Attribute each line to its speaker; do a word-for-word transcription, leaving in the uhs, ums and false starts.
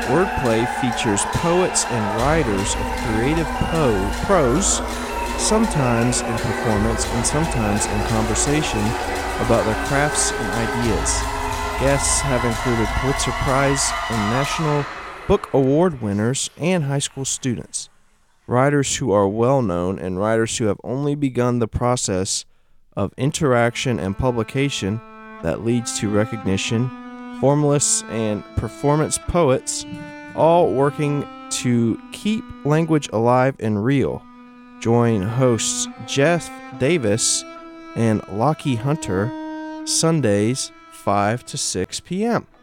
Speaker 1: Wordplay features poets and writers of creative po- prose, sometimes in performance and sometimes in conversation about their crafts and ideas. Guests have included Pulitzer Prize and National Book Award winners and high school students, writers who are well known and writers who have only begun the process of interaction and publication that leads to recognition, formalists and performance poets, all working to keep language alive and real. Join hosts Jeff Davis and Lockie Hunter Sundays five to six p.m.